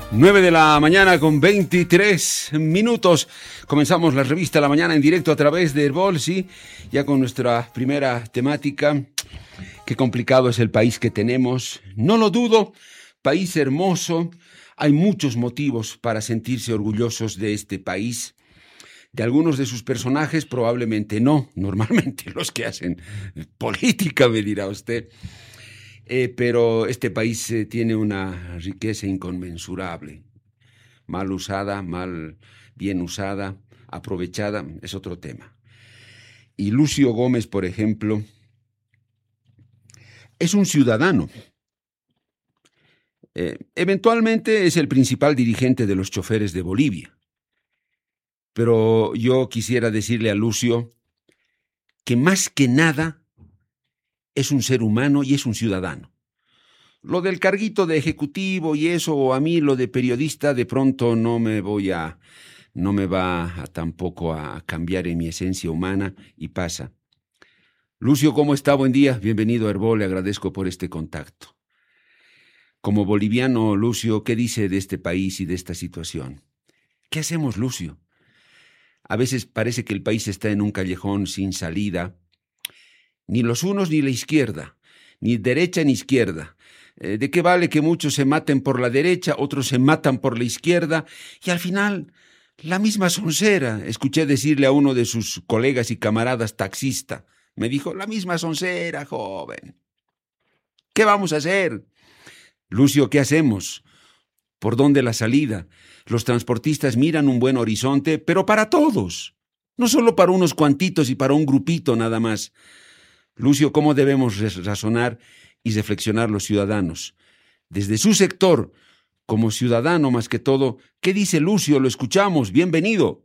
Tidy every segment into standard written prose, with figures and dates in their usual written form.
9 de la mañana con 23 minutos. Comenzamos la revista La Mañana en directo a través de Herbol, sí, ya con nuestra primera temática. Qué complicado es el país que tenemos. No lo dudo, país hermoso. Hay muchos motivos para sentirse orgullosos de este país. De algunos de sus personajes probablemente no, normalmente los que hacen política, me dirá usted. Pero este país tiene una riqueza inconmensurable. Mal usada, bien usada, aprovechada, es otro tema. Y Lucio Gómez, por ejemplo, es un ciudadano. Eventualmente es el principal dirigente de los choferes de Bolivia. Pero yo quisiera decirle a Lucio que más que nada es un ser humano y es un ciudadano. Lo del carguito de ejecutivo y eso, o a mí lo de periodista, de pronto no me va tampoco a cambiar en mi esencia humana y pasa. Lucio, ¿cómo está? Buen día, bienvenido a Herbol, le agradezco por este contacto. Como boliviano, Lucio, ¿qué dice de este país y de esta situación? ¿Qué hacemos, Lucio? A veces parece que el país está en un callejón sin salida. Ni los unos ni la izquierda, ni derecha ni izquierda. ¿De qué vale que muchos se maten por la derecha, otros se matan por la izquierda? Y al final, la misma soncera. Escuché decirle a uno de sus colegas y camaradas taxista. Me dijo, la misma soncera, joven. ¿Qué vamos a hacer? Lucio, ¿qué hacemos? ¿Por dónde la salida? Los transportistas miran un buen horizonte, pero para todos. No solo para unos cuantitos y para un grupito nada más. Lucio, ¿cómo debemos razonar y reflexionar los ciudadanos? Desde su sector, como ciudadano más que todo, ¿qué dice Lucio? Lo escuchamos. Bienvenido.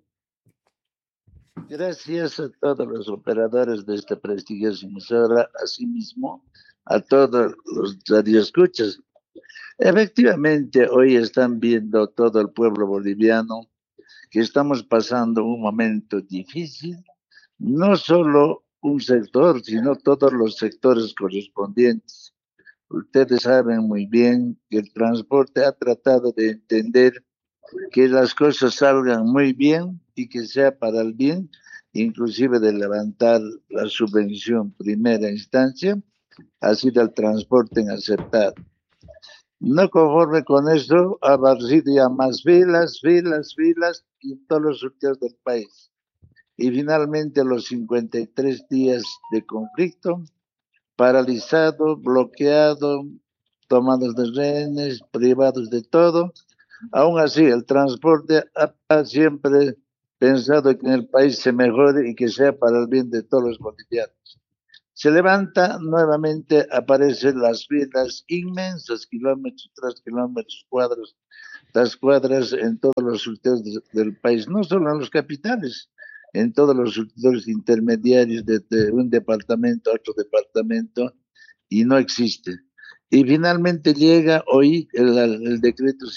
Gracias a todos los operadores de esta prestigiosa emisora, asimismo a todos los radioescuchas. Efectivamente, hoy están viendo todo el pueblo boliviano que estamos pasando un momento difícil, no solo un sector, sino todos los sectores correspondientes. Ustedes saben muy bien que el transporte ha tratado de entender que las cosas salgan muy bien y que sea para el bien, inclusive de levantar la subvención primera instancia, ha sido el transporte en aceptar. No conforme con esto, ha aparecido ya más filas en todos los sitios del país. Y finalmente los 53 días de conflicto, paralizado, bloqueado, tomados de rehenes, privados de todo. Aún así, el transporte ha siempre pensado que en el país se mejore y que sea para el bien de todos los bolivianos. Se levanta nuevamente, aparecen las filas inmensas, kilómetros tras kilómetros, cuadros tras cuadras en todos los surtidores del país, no solo en los capitales, en todos los surtidores intermediarios de un departamento a otro departamento, y no existe. Y finalmente llega hoy el decreto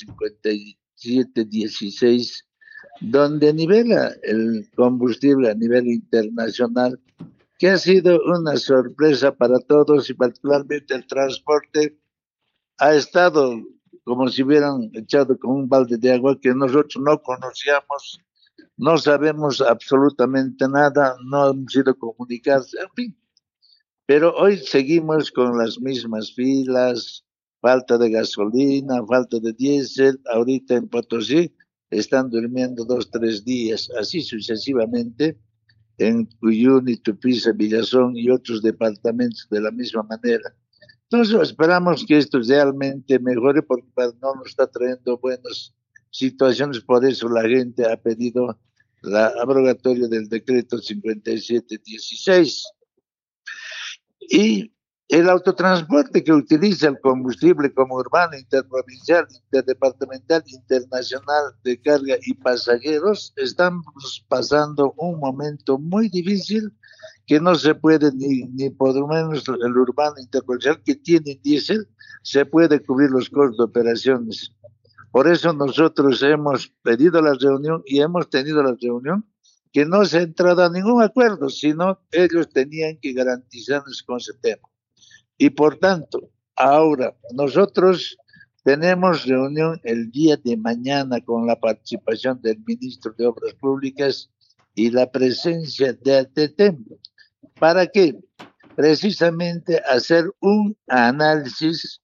5716, donde nivela el combustible a nivel internacional, que ha sido una sorpresa para todos y particularmente el transporte ha estado como si hubieran echado con un balde de agua que nosotros no conocíamos, no sabemos absolutamente nada, no hemos sido comunicados, en fin. Pero hoy seguimos con las mismas filas, falta de gasolina, falta de diésel, ahorita en Potosí están durmiendo 2, 3 días, así sucesivamente en Uyuni, Tupiza, Villazón y otros departamentos de la misma manera. Entonces esperamos que esto realmente mejore porque no nos está trayendo buenas situaciones, por eso la gente ha pedido la abrogatoria del decreto 5716. Y el autotransporte que utiliza el combustible como urbano, interprovincial, interdepartamental, internacional de carga y pasajeros, estamos pasando un momento muy difícil que no se puede ni por lo menos el urbano interprovincial que tiene diésel, se puede cubrir los costos de operaciones. Por eso nosotros hemos pedido la reunión y hemos tenido la reunión que no se ha entrado a ningún acuerdo, sino ellos tenían que garantizarnos con ese tema. Y por tanto, ahora nosotros Tenemos reunión el día de mañana con la participación del ministro de Obras Públicas y la presencia de ATT. ¿Para qué? Precisamente hacer un análisis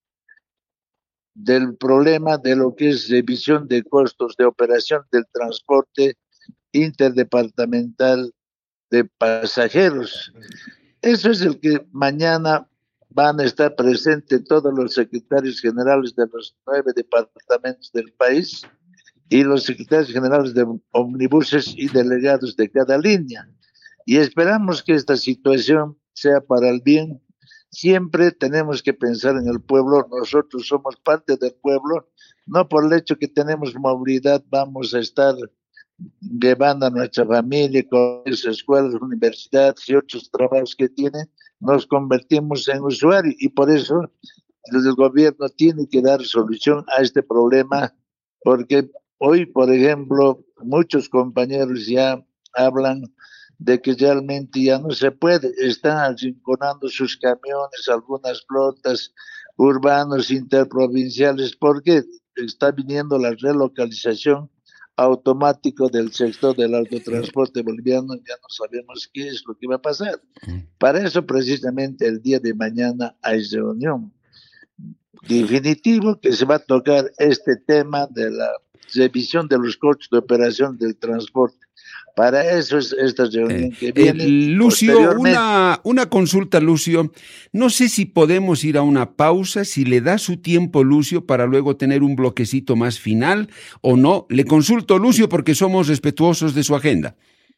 del problema de lo que es revisión de costos de operación del transporte interdepartamental de pasajeros. Eso es el que mañana van a estar presentes todos los secretarios generales de los 9 departamentos del país y los secretarios generales de omnibuses y delegados de cada línea. Y esperamos que esta situación sea para el bien. Siempre tenemos que pensar en el pueblo. Nosotros somos parte del pueblo. No por el hecho que tenemos movilidad vamos a estar llevando a nuestra familia, con escuelas, universidades y otros trabajos que tienen, nos convertimos en usuarios y por eso el gobierno tiene que dar solución a este problema, porque hoy, por ejemplo, muchos compañeros ya hablan de que realmente ya no se puede, están arrinconando sus camiones, algunas flotas urbanos, interprovinciales, porque está viniendo la relocalización automático del sector del autotransporte boliviano, ya no sabemos qué es lo que va a pasar. Para eso precisamente el día de mañana hay reunión. Definitivo que se va a tocar este tema de la revisión de los costos de operación del transporte. Para eso es esta reunión que viene. Lucio, una consulta, Lucio. No sé si podemos ir a una pausa, si le da su tiempo, Lucio, para luego tener un bloquecito más final o no. Le consulto, Lucio, porque somos respetuosos de su agenda.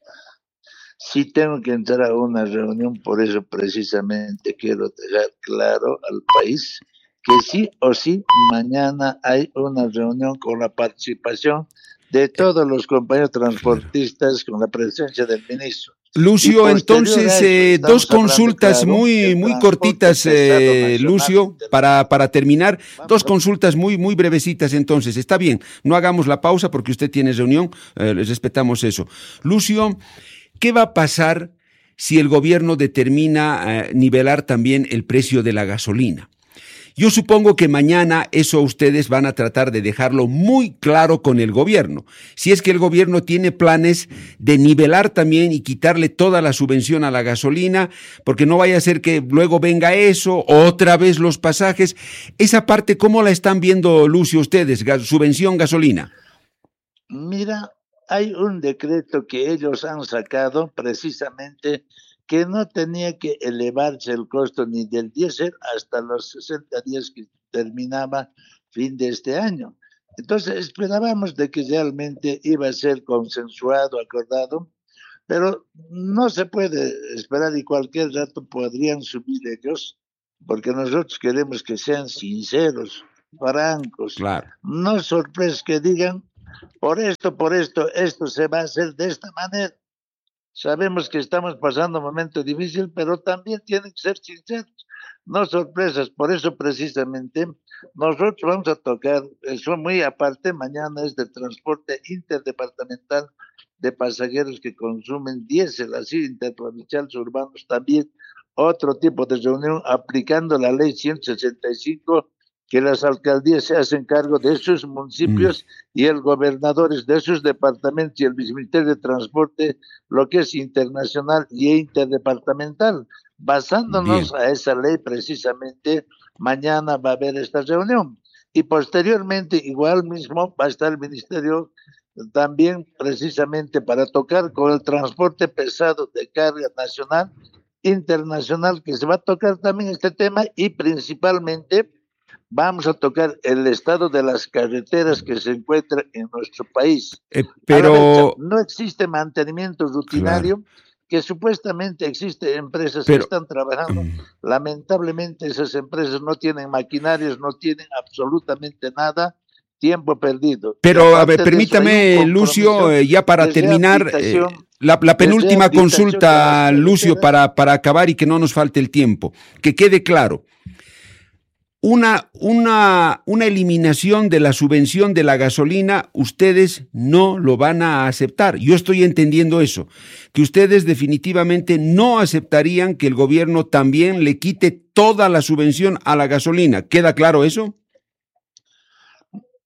Sí tengo que entrar a una reunión, por eso precisamente quiero dejar claro al país que sí o sí mañana hay una reunión con la participación de todos los compañeros transportistas, con la presencia del ministro. Lucio, entonces, dos consultas claro, muy cortitas, Lucio, para terminar, dos consultas muy brevecitas entonces. Está bien, no hagamos la pausa porque usted tiene reunión, les respetamos eso. Lucio, ¿qué va a pasar si el gobierno determina nivelar también el precio de la gasolina? Yo supongo que mañana eso ustedes van a tratar de dejarlo muy claro con el gobierno. Si es que el gobierno tiene planes de nivelar también y quitarle toda la subvención a la gasolina, porque no vaya a ser que luego venga eso, otra vez los pasajes. Esa parte, ¿cómo la están viendo, Lucio, ustedes? Subvención gasolina. Mira, hay un decreto que ellos han sacado precisamente que no tenía que elevarse el costo ni del diésel hasta los 60 días que terminaba fin de este año. Entonces esperábamos de que realmente iba a ser consensuado, acordado, pero no se puede esperar y cualquier rato podrían subir ellos, porque nosotros queremos que sean sinceros, francos, claro. No sorpresas que digan, por esto, esto se va a hacer de esta manera. Sabemos que estamos pasando un momento difícil, pero también tienen que ser sinceros, no sorpresas. Por eso precisamente nosotros vamos a tocar, eso muy aparte, mañana es del transporte interdepartamental de pasajeros que consumen diésel, así interprovinciales urbanos también, otro tipo de reunión aplicando la ley 165, que las alcaldías se hacen cargo de sus municipios y el gobernador es de sus departamentos y el viceministerio de transporte lo que es internacional y interdepartamental. Basándonos a esa ley precisamente, mañana va a haber esta reunión y posteriormente igual mismo va a estar el ministerio también precisamente para tocar con el transporte pesado de carga nacional, internacional, que se va a tocar también este tema y principalmente vamos a tocar el estado de las carreteras que se encuentran en nuestro país. Pero fecha, no existe mantenimiento rutinario, que supuestamente existe empresas que están trabajando. Lamentablemente esas empresas no tienen maquinarias, no tienen absolutamente nada, tiempo perdido. Pero, a ver, permítame, Lucio, ya para terminar, la penúltima consulta, Lucio, para acabar y que no nos falte el tiempo. Que quede claro. Una eliminación de la subvención de la gasolina, ustedes no lo van a aceptar. Yo estoy entendiendo eso, que ustedes definitivamente no aceptarían que el gobierno también le quite toda la subvención a la gasolina. ¿Queda claro eso?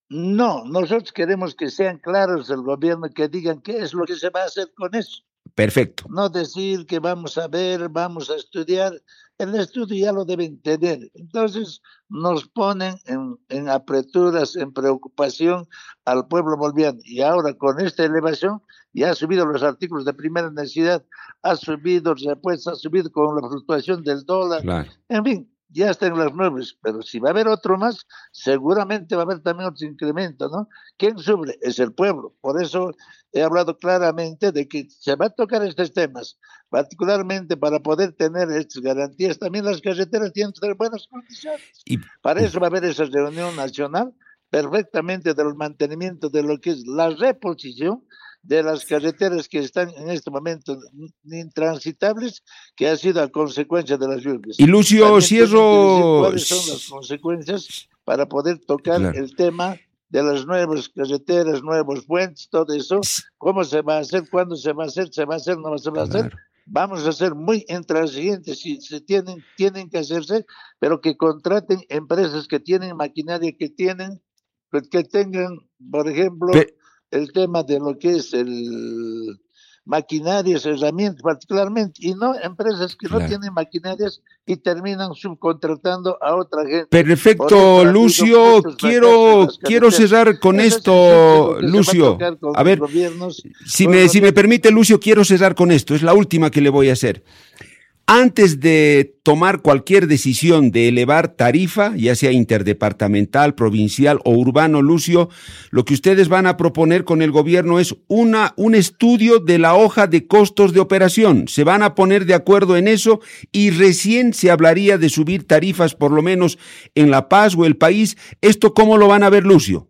No, nosotros queremos que sean claros el gobierno, que digan qué es lo que se va a hacer con eso. Perfecto. No decir que vamos a ver, vamos a estudiar. El estudio ya lo deben tener. Entonces nos ponen en apreturas, en preocupación al pueblo boliviano. Y ahora con esta elevación ya ha subido los artículos de primera necesidad, ha subido repuestos, ha subido con la fluctuación del dólar. Claro. En fin, ya está en las nubes. Pero si va a haber otro más, seguramente va a haber también otro incremento, ¿no? ¿Quién sufre? Es el pueblo. Por eso he hablado claramente de que se va a tocar estos temas, particularmente para poder tener estas garantías. También las carreteras tienen que tener buenas condiciones. Y Para eso va a haber esa reunión nacional perfectamente del mantenimiento de lo que es la reposición de las carreteras que están en este momento intransitables, que ha sido a consecuencia de las lluvias. Y Lucio, También cierro. ¿cuáles son las consecuencias para poder tocar Claro. el tema de las nuevas carreteras, nuevos puentes, todo eso? ¿Cómo se va a hacer? ¿Cuándo se va a hacer? ¿Se va a hacer? ¿No se va a hacer? Claro. Vamos a ser muy intransigentes si se tienen que hacerse, pero que contraten empresas que tienen maquinaria, que tengan, por ejemplo, el tema de lo que es el maquinarias, herramientas particularmente, y no empresas que Claro. no tienen maquinarias y terminan subcontratando a otra gente. Perfecto, Lucio. Quiero cerrar con esto, Lucio. A ver, si me permite, Lucio, quiero cerrar con esto. Es la última que le voy a hacer. Antes de tomar cualquier decisión de elevar tarifa, ya sea interdepartamental, provincial o urbano, Lucio, lo que ustedes van a proponer con el gobierno es un estudio de la hoja de costos de operación. Se van a poner de acuerdo en eso y recién se hablaría de subir tarifas, por lo menos en La Paz o el país. ¿Esto cómo lo van a ver, Lucio?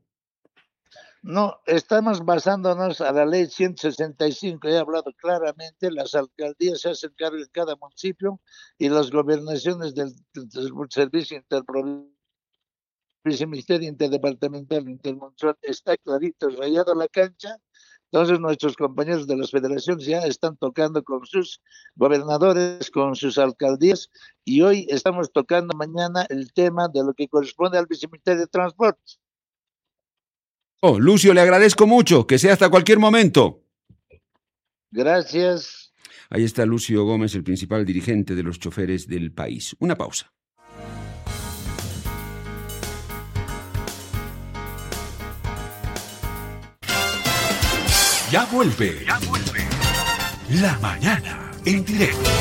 No, estamos basándonos a la ley 165, he hablado claramente, las alcaldías se hacen cargo de cada municipio y las gobernaciones del Servicio Interprovincial, Ministerio Interdepartamental, Intermunicipal, está clarito, rayado la cancha. Entonces nuestros compañeros de las federaciones ya están tocando con sus gobernadores, con sus alcaldías, y hoy estamos tocando mañana el tema de lo que corresponde al Viceministerio de Transportes. Lucio, le agradezco mucho, que sea hasta cualquier momento. Gracias. Ahí está Lucio Gómez, el principal dirigente de los choferes del país. Una pausa. Ya vuelve. La mañana en directo.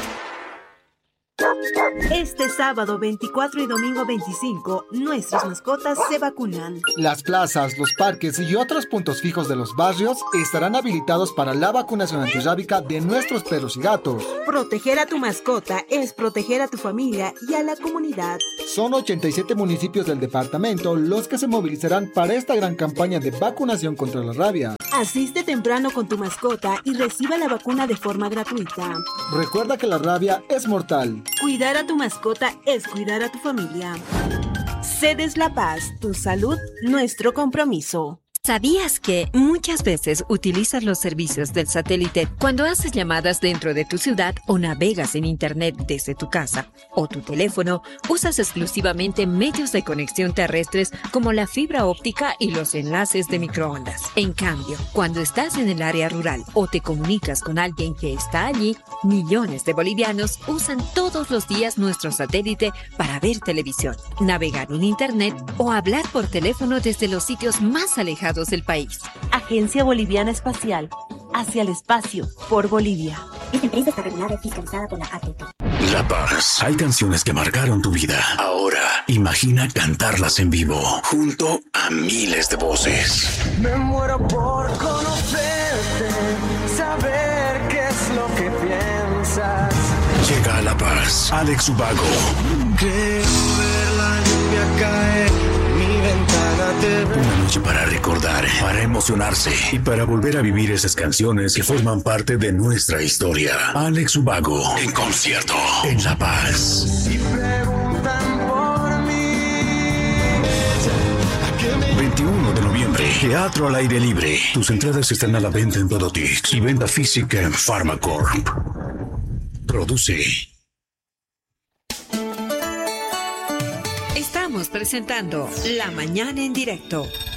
Este sábado 24 y domingo 25, nuestras mascotas se vacunan. Las plazas, los parques y otros puntos fijos de los barrios estarán habilitados para la vacunación antirrábica de nuestros perros y gatos. Proteger a tu mascota es proteger a tu familia y a la comunidad. Son 87 municipios del departamento los que se movilizarán para esta gran campaña de vacunación contra la rabia. Asiste temprano con tu mascota y reciba la vacuna de forma gratuita. Recuerda que la rabia es mortal. Cuidar a tu mascota es cuidar a tu familia. Cedes La Paz, tu salud, nuestro compromiso. ¿Sabías que muchas veces utilizas los servicios del satélite cuando haces llamadas dentro de tu ciudad o navegas en internet desde tu casa o tu teléfono? Usas exclusivamente medios de conexión terrestres como la fibra óptica y los enlaces de microondas. En cambio, cuando estás en el área rural o te comunicas con alguien que está allí, millones de bolivianos usan todos los días nuestro satélite para ver televisión, navegar en internet o hablar por teléfono desde los sitios más alejados del país. Agencia Boliviana Espacial, hacia el espacio, por Bolivia. Esta empresa está regulada y fiscalizada por la ATP. La Paz. Hay canciones que marcaron tu vida. Ahora, imagina cantarlas en vivo, junto a miles de voces. Me muero por conocerte, saber qué es lo que piensas. Llega a La Paz, Alex Ubago. Creo ver la lluvia caer, mi ventana te ve. Una noche para recordar, para emocionarse y para volver a vivir esas canciones que forman parte de nuestra historia. Alex Ubago, en concierto, en La Paz. Y preguntan por mí. 21 de noviembre, Teatro al Aire Libre. Tus entradas están a la venta en Todotix y venta física en Pharmacorp. Produce. Estamos presentando La Mañana en Directo.